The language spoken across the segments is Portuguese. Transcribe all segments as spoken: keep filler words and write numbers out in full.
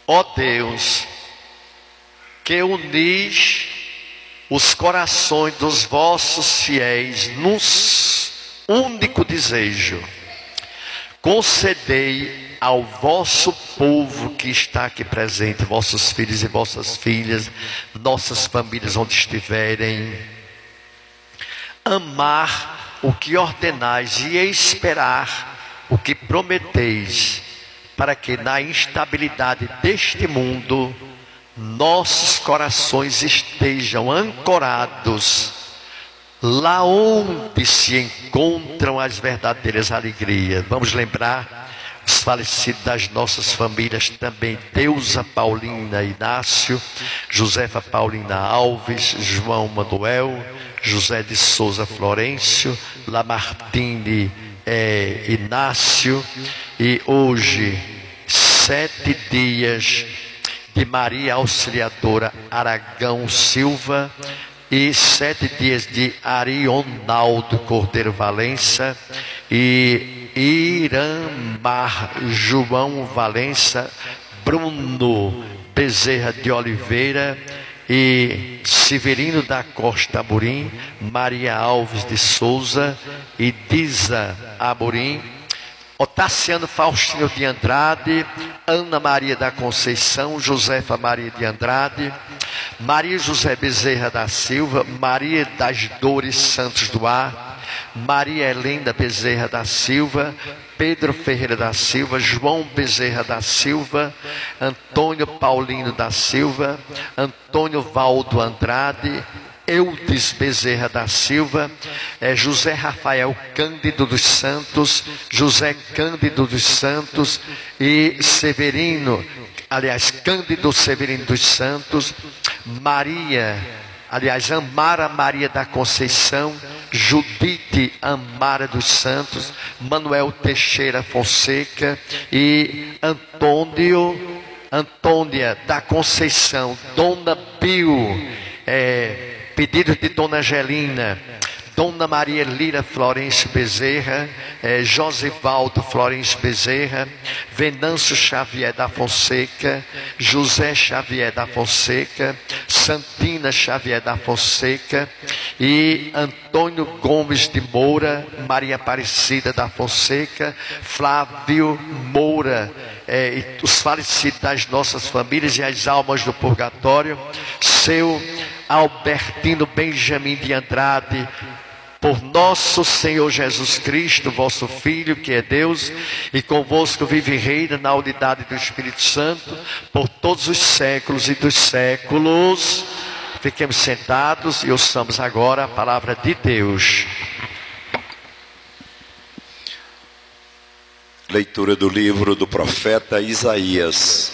Ó Deus, que unis os corações dos vossos fiéis num único desejo, concedei ao vosso povo que está aqui presente, vossos filhos e vossas filhas, nossas famílias onde estiverem, amar o que ordenais e esperar o que prometeis, para que na instabilidade deste mundo nossos corações estejam ancorados lá onde se encontram as verdadeiras alegrias. Vamos lembrar os falecidos das nossas famílias também: Deusa Paulina Inácio, Josefa Paulina Alves, João Manuel, José de Souza Florencio, Lamartine é, Inácio, e hoje sete dias de Maria Auxiliadora Aragão Silva, e sete dias de Arionaldo Cordeiro Valença e Iramar João Valença, Bruno Bezerra de Oliveira e Severino da Costa Amorim, Maria Alves de Souza e Diza Amorim, Otaciano Faustino de Andrade, Ana Maria da Conceição, Josefa Maria de Andrade, Maria José Bezerra da Silva, Maria das Dores Santos do Ar, Maria Helena Bezerra da Silva, Pedro Ferreira da Silva, João Bezerra da Silva, Antônio Paulino da Silva, Antônio Valdo Andrade, Eudes Bezerra da Silva, é, José Rafael Cândido dos Santos, José Cândido dos Santos e Severino, aliás, Cândido Severino dos Santos, Maria, aliás, Amara Maria da Conceição, Judite Amara dos Santos, Manuel Teixeira Fonseca e Antônio, Antônia da Conceição, Dona Bio, é, pedido de Dona Angelina, Dona Maria Lira Florencio Bezerra, eh, Josivaldo Florencio Bezerra, Venâncio Xavier da Fonseca, José Xavier da Fonseca, Santina Xavier da Fonseca e Antônio Gomes de Moura, Maria Aparecida da Fonseca, Flávio Moura, eh, e os falecidos das nossas famílias e as almas do purgatório, seu Albertino Benjamin de Andrade, por nosso Senhor Jesus Cristo, vosso Filho, que é Deus, e convosco vive e reina na unidade do Espírito Santo, por todos os séculos e dos séculos. Fiquemos sentados e ouçamos agora a palavra de Deus. Leitura do livro do profeta Isaías.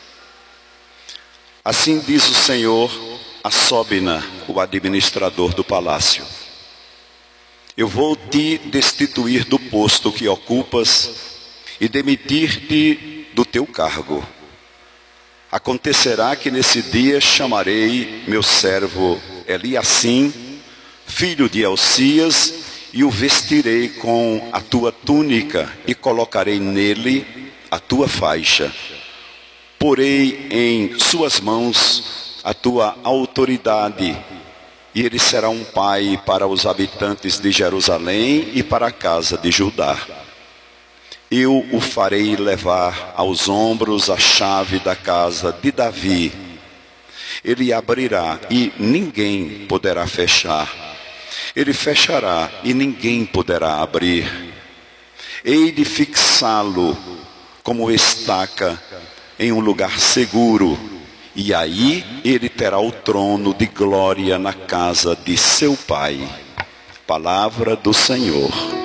Assim diz o Senhor a Sóbina, o administrador do palácio: eu vou te destituir do posto que ocupas e demitir-te do teu cargo. Acontecerá que nesse dia chamarei meu servo Eliacim, filho de Elcias, e o vestirei com a tua túnica e colocarei nele a tua faixa. Porei em suas mãos a tua autoridade, e ele será um pai para os habitantes de Jerusalém e para a casa de Judá. Eu o farei levar aos ombros a chave da casa de Davi. Ele abrirá e ninguém poderá fechar. Ele fechará e ninguém poderá abrir. Hei de fixá-lo como estaca em um lugar seguro, e aí ele terá o trono de glória na casa de seu pai. Palavra do Senhor.